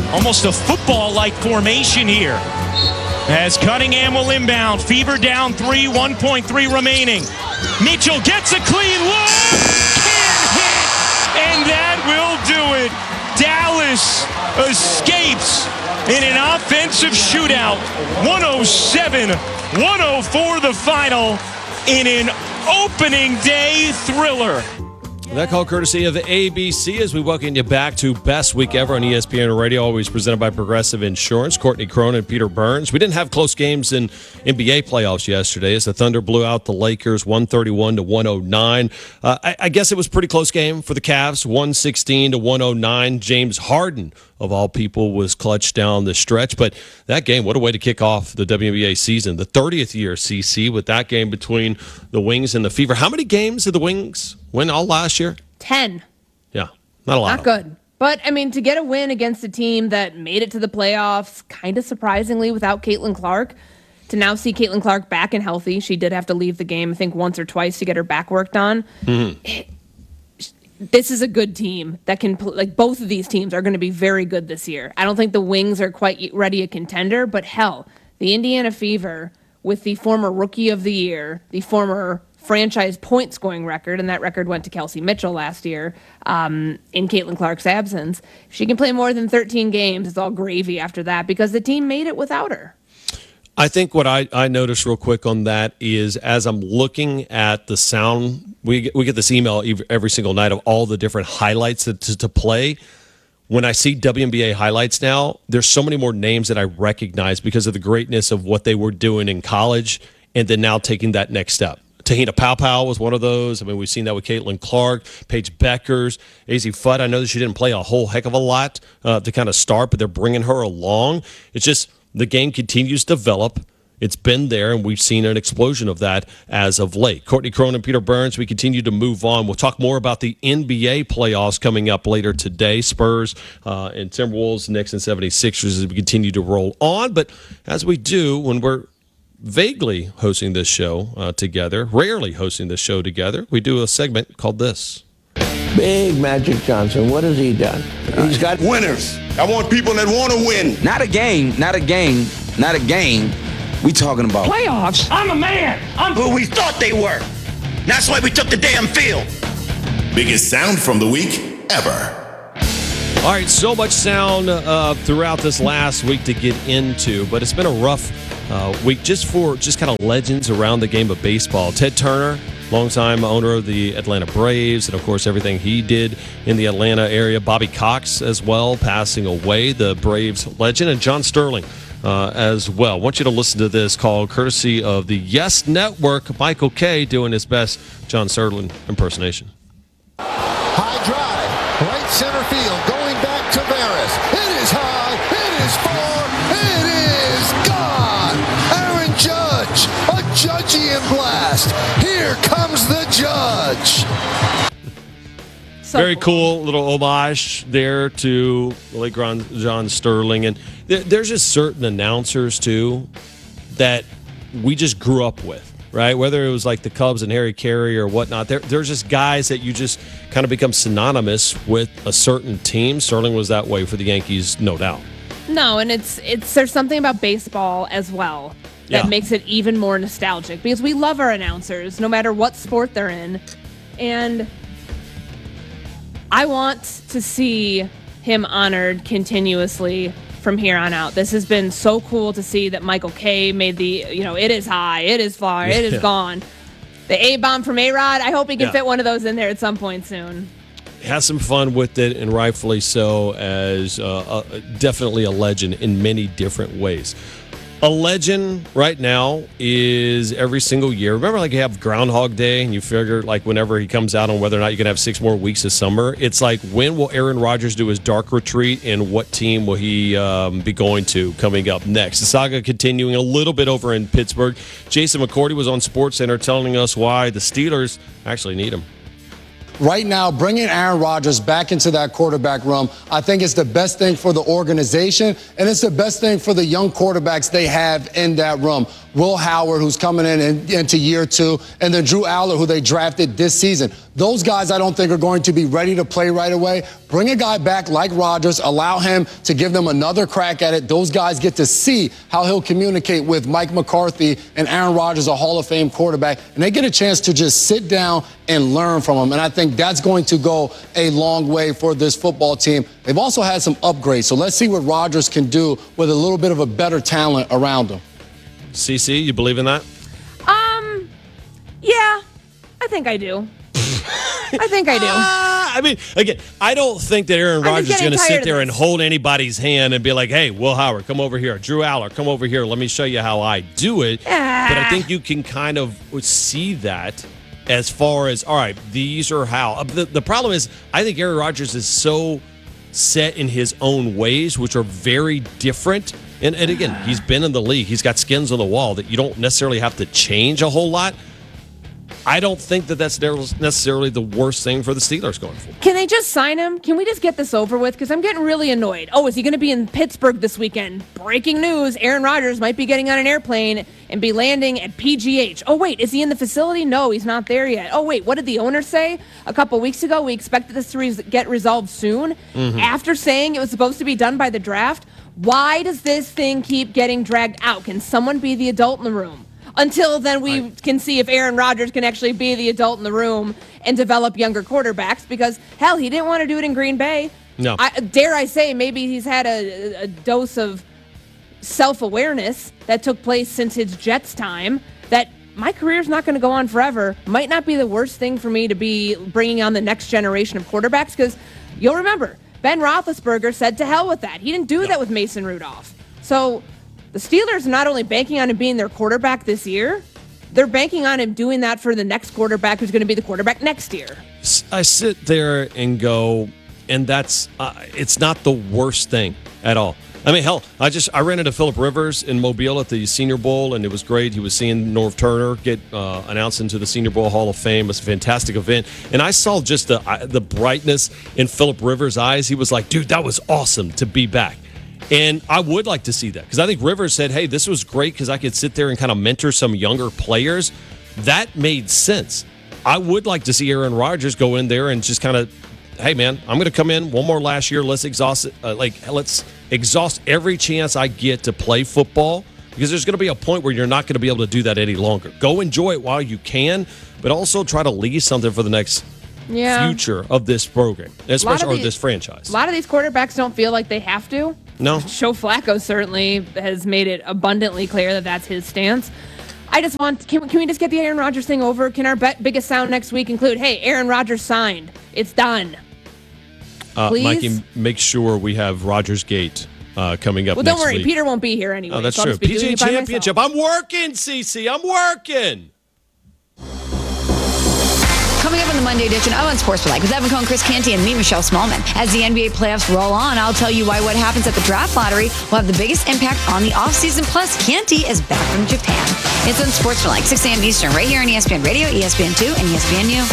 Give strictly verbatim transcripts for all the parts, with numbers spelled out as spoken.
almost a football-like formation here. As Cunningham will inbound. Fever down three, one point three remaining. Mitchell gets a clean look. Can't hit. And that will do it. Dallas escapes in an offensive shootout. one oh seven one oh four the final in an opening day thriller. That call courtesy of A B C as we welcome you back to Best Week Ever on E S P N Radio, always presented by Progressive Insurance. Courtney Cronin and Peter Burns. We didn't have close games in N B A playoffs yesterday as the Thunder blew out the Lakers one thirty-one to one oh nine. Uh, I, I guess it was a pretty close game for the Cavs, one sixteen to one oh nine. James Harden, of all people, was clutch down the stretch. But that game, what a way to kick off the W N B A season. The thirtieth year, C C, with that game between the Wings and the Fever. How many games did the Wings win all last year? Ten. Yeah, not a lot. Not good. But, I mean, to get a win against a team that made it to the playoffs, kind of surprisingly, without Caitlin Clark, to now see Caitlin Clark back and healthy. She did have to leave the game, I think, once or twice to get her back worked on. Mm-hmm. It, this is a good team that can, like, both of these teams are going to be very good this year. I don't think the Wings are quite ready a contender, but hell, the Indiana Fever with the former Rookie of the Year, the former franchise point scoring record, and that record went to Kelsey Mitchell last year um, in Caitlin Clark's absence. If she can play more than thirteen games, it's all gravy after that because the team made it without her. I think what I, I noticed real quick on that is as I'm looking at the sound, we get, we get this email every single night of all the different highlights to, to, to play. When I see W N B A highlights now, there's so many more names that I recognize because of the greatness of what they were doing in college and then now taking that next step. Tahina Paopao was one of those. I mean, we've seen that with Caitlin Clark, Paige Beckers, Azzi Fudd. I know that she didn't play a whole heck of a lot uh, to kind of start, but they're bringing her along. It's just the game continues to develop. It's been there, and we've seen an explosion of that as of late. Courtney Cronin and Peter Burns, we continue to move on. We'll talk more about the N B A playoffs coming up later today. Spurs uh, and Timberwolves, Knicks and seventy-sixers as we continue to roll on. But as we do when we're vaguely hosting this show uh, together, rarely hosting this show together, we do a segment called this. Big Magic Johnson, what has he done? He's got winners. I want people that want to win. Not a game, not a game, not a game. We talking about playoffs. I'm a man. I'm who we thought they were. That's why we took the damn field. Biggest sound from the week ever. All right, so much sound uh, throughout this last week to get into, but it's been a rough uh, week just for just kind of legends around the game of baseball. Ted Turner, longtime owner of the Atlanta Braves, and of course everything he did in the Atlanta area. Bobby Cox as well, passing away, the Braves legend, and John Sterling uh, as well. I want you to listen to this call courtesy of the Yes Network. Michael Kay doing his best John Sterling impersonation. High drive, right center field, going back to Veras. It is high, it is far, it is gone. Aaron Judge, a Judgian blast. Here comes the Judge. So Very cool little homage there to the late John Sterling. And there's just certain announcers, too, that we just grew up with. Right, whether it was like the Cubs and Harry Carey or whatnot, there, there's just guys that you just kind of become synonymous with a certain team. Sterling was that way for the Yankees, no doubt. No, and it's it's there's something about baseball as well that yeah. makes it even more nostalgic because we love our announcers no matter what sport they're in, and I want to see him honored continuously from here on out. This has been so cool to see that Michael Kay made the, you know, it is high, it is far, it is yeah. gone. The A-bomb from A-Rod, I hope he can yeah. fit one of those in there at some point soon. Has some fun with it, and rightfully so, as uh, uh, definitely a legend in many different ways. A legend right now is every single year. Remember, like you have Groundhog Day, and you figure, like, whenever he comes out on whether or not you can have six more weeks of summer, it's like, when will Aaron Rodgers do his dark retreat, and what team will he um, be going to coming up next? The saga continuing a little bit over in Pittsburgh. Jason McCourty was on SportsCenter telling us why the Steelers actually need him. Right now, bringing Aaron Rodgers back into that quarterback room, I think it's the best thing for the organization, and it's the best thing for the young quarterbacks they have in that room. Will Howard, who's coming in, in into year two, and then Drew Aller, who they drafted this season. Those guys I don't think are going to be ready to play right away. Bring a guy back like Rodgers, allow him to give them another crack at it. Those guys get to see how he'll communicate with Mike McCarthy and Aaron Rodgers, a Hall of Fame quarterback, and they get a chance to just sit down and learn from him. And I think that's going to go a long way for this football team. They've also had some upgrades, so let's see what Rodgers can do with a little bit of a better talent around him. C C, you believe in that? Um, yeah, I think I do. I think I do. Uh, I mean, again, I don't think that Aaron Rodgers is going to sit there and hold anybody's hand and be like, hey, Will Howard, come over here. Drew Aller, come over here. Let me show you how I do it. Ah. But I think you can kind of see that as far as, all right, these are how. The, the problem is, I think Aaron Rodgers is so set in his own ways, which are very different. And, and again, he's been in the league. He's got skins on the wall that you don't necessarily have to change a whole lot. I don't think that that's necessarily the worst thing for the Steelers going forward. Can they just sign him? Can we just get this over with? Because I'm getting really annoyed. Oh, is he going to be in Pittsburgh this weekend? Breaking news, Aaron Rodgers might be getting on an airplane and be landing at P G H. Oh, wait, is he in the facility? No, he's not there yet. Oh, wait, what did the owner say a couple weeks ago? We expected this to res- get resolved soon. Mm-hmm. After saying it was supposed to be done by the draft, why does this thing keep getting dragged out? Can someone be the adult in the room? Until then, we I, can see if Aaron Rodgers can actually be the adult in the room and develop younger quarterbacks. Because, hell, he didn't want to do it in Green Bay. No. I, dare I say, maybe he's had a, a dose of self-awareness that took place since his Jets time that my career's not going to go on forever. Might not be the worst thing for me to be bringing on the next generation of quarterbacks. Because you'll remember, Ben Roethlisberger said to hell with that. He didn't do no. that with Mason Rudolph. So the Steelers are not only banking on him being their quarterback this year, they're banking on him doing that for the next quarterback who's going to be the quarterback next year. I sit there and go, and that's uh, it's not the worst thing at all. I mean, hell, I just I ran into Phillip Rivers in Mobile at the Senior Bowl, and it was great. He was seeing Norv Turner get uh, announced into the Senior Bowl Hall of Fame. It was a fantastic event, and I saw just the uh, the brightness in Phillip Rivers' eyes. He was like, "Dude, that was awesome to be back." And I would like to see that because I think Rivers said, hey, this was great because I could sit there and kind of mentor some younger players. That made sense. I would like to see Aaron Rodgers go in there and just kind of, hey, man, I'm going to come in one more last year. Let's exhaust it. Uh, like, let's exhaust every chance I get to play football because there's going to be a point where you're not going to be able to do that any longer. Go enjoy it while you can, but also try to leave something for the next yeah. future of this program, especially or these, this franchise. A lot of these quarterbacks don't feel like they have to. No. Joe Flacco certainly has made it abundantly clear that that's his stance. I just want, can, can we just get the Aaron Rodgers thing over? Can our be- biggest sound next week include, hey, Aaron Rodgers signed. It's done. Uh, Mikey, make sure we have Rodgers Gate uh, coming up well, next don't worry. week. Peter won't be here anyway. Oh, that's so true. P G A Championship. I'm working, Cece. I'm working. Coming up on the Monday edition of Unsportsmanlike with Evan Cohen, Chris Canty, and me, Michelle Smallman. As the N B A playoffs roll on, I'll tell you why what happens at the draft lottery will have the biggest impact on the offseason. Plus, Canty is back from Japan. It's Unsportsmanlike, six a.m. Eastern, right here on E S P N Radio, E S P N two, and E S P N U.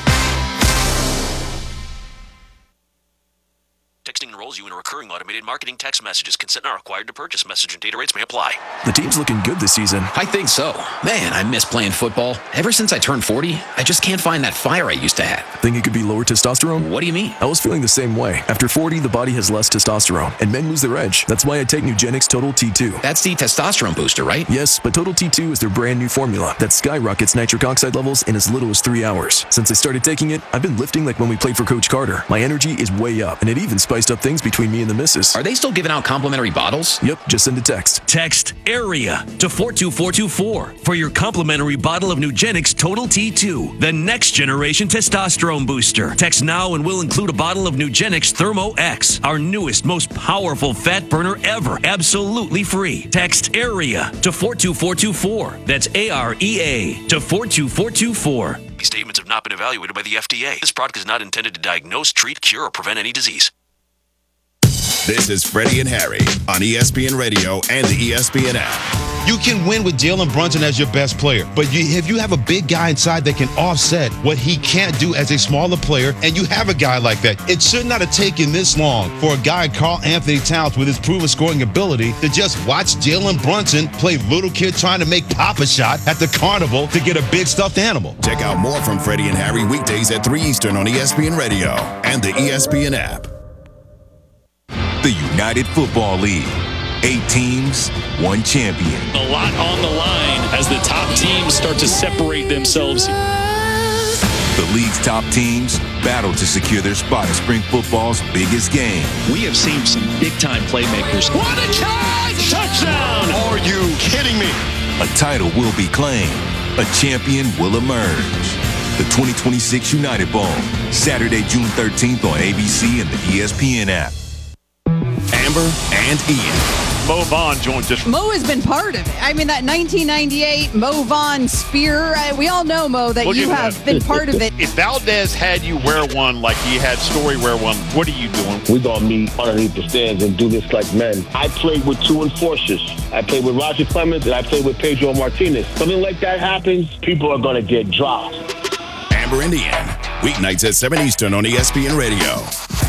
Texting enrolls you in a recurring automated marketing text messages. Consent not required to purchase. Message and data rates may apply. The team's looking good this season. I think so. Man, I miss playing football. Ever since I turned forty, I just can't find that fire I used to have. Think it could be lower testosterone? What do you mean? I was feeling the same way. After forty, the body has less testosterone, and men lose their edge. That's why I take Nugenix Total T two. That's the testosterone booster, right? Yes, but Total T two is their brand new formula that skyrockets nitric oxide levels in as little as three hours. Since I started taking it, I've been lifting like when we played for Coach Carter. My energy is way up, and it even spiced up things between me and the missus. Are they still giving out complimentary bottles? Yep, just send a text. Text AREA to four two four two four for your complimentary bottle of Nugenix Total T two, the next generation testosterone booster. Text now and we'll include a bottle of Nugenix Thermo X, our newest, most powerful fat burner ever, absolutely free. Text AREA to four two four two four. That's A R E A to four two four two four. These statements have not been evaluated by the F D A. This product is not intended to diagnose, treat, cure, or prevent any disease. This is Freddie and Harry on E S P N Radio and the E S P N app. You can win with Jalen Brunson as your best player, but you, if you have a big guy inside that can offset what he can't do as a smaller player, and you have a guy like that, it should not have taken this long for a guy, Karl Anthony Towns, with his proven scoring ability, to just watch Jalen Brunson play little kid trying to make Papa Shot at the carnival to get a big stuffed animal. Check out more from Freddie and Harry weekdays at three Eastern on E S P N Radio and the E S P N app. The United Football League. Eight teams, one champion. A lot on the line as the top teams start to separate themselves. The league's top teams battle to secure their spot at spring football's biggest game. We have seen some big-time playmakers. What a catch! Touchdown! Are you kidding me? A title will be claimed. A champion will emerge. The twenty twenty-six United Bowl, Saturday, June thirteenth on A B C and the E S P N app. Amber and Ian. Mo Vaughn joins us. Mo has been part of it. I mean, that nineteen ninety-eight Mo Vaughn spear, uh, we all know, Mo, that Look you at have that. been part of it. If Valdez had you wear one like he had Story wear one, what are you doing? We're going to meet underneath the stands and do this like men. I played with two enforcers. I played with Roger Clemens and I played with Pedro Martinez. Something like that happens, people are going to get dropped. Amber and Ian, weeknights at seven Eastern on E S P N Radio.